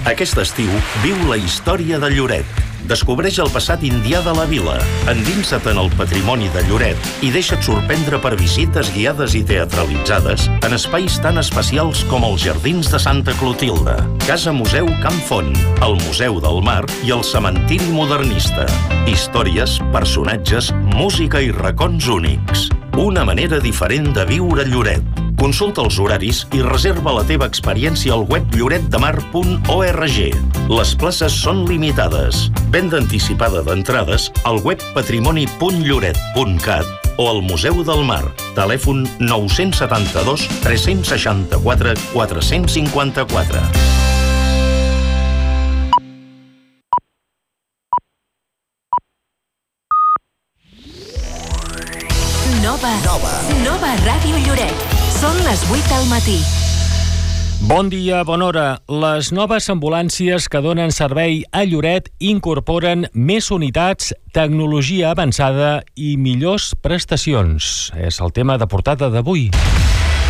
Aquest estiu viu la història de Lloret. Descobreix el passat indià de la vila, endinsa't en el patrimoni de Lloret i deixa't sorprendre per visites guiades i teatralitzades en espais tan especials com els Jardins de Santa Clotilde, Casa Museu Camp Font, el Museu del Mar i el Cementiri Modernista. Històries, personatges, música i racons únics. Una manera diferent de viure Lloret. Consulta els horaris i reserva la teva experiència al web lloretdemar.org. Les places són limitades. Venda anticipada d'entrades al web patrimoni.lloret.cat o al Museu del Mar. Telèfon 972 364 454. Nova Ràdio Lloret. Són les 8 del matí. Bon dia, bona hora. Les noves ambulàncies que donen servei a Lloret incorporen més unitats, tecnologia avançada i millors prestacions. És el tema de portada d'avui.